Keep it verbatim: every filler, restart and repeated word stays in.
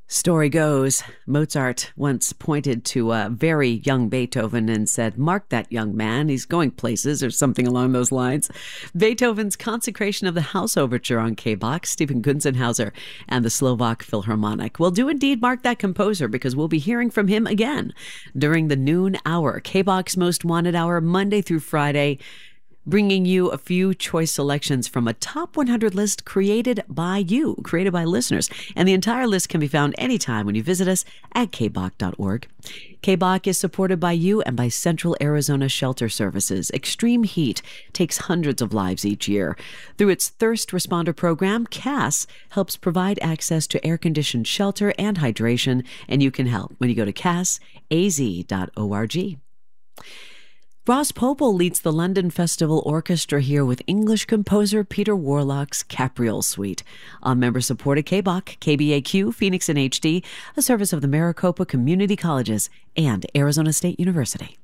Story goes, Mozart once pointed to a very young Beethoven and said, "Mark that young man, he's going places," or something along those lines. Beethoven's Consecration of the House Overture on K-Box, Stephen Gunzenhauser and the Slovak Philharmonic will do indeed mark that composer, because we'll be hearing from him again during the noon hour, K-Box Most Wanted Hour, Monday through Friday, bringing you a few choice selections from a top one hundred list created by you, created by listeners. And the entire list can be found anytime when you visit us at k b o c dot org. K B O C is supported by you and by Central Arizona Shelter Services. Extreme heat takes hundreds of lives each year. Through its Thirst Responder program, C A S helps provide access to air-conditioned shelter and hydration, and you can help when you go to cas a z dot org. Ross Popel leads the London Festival Orchestra here with English composer Peter Warlock's Capriole Suite. On member-supported K B O C, K B A Q, Phoenix and H D, a service of the Maricopa Community Colleges and Arizona State University.